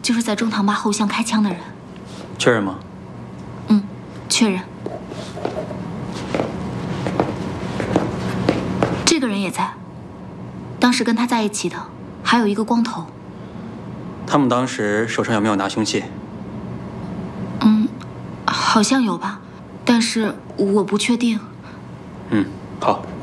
就是在中堂坝后巷开枪的人。 确认吗？ 嗯，确认。这个人也在。当时跟他在一起的还有一个光头。 他们当时手上有没有拿凶器？ 好像有吧，但是我不确定。 好。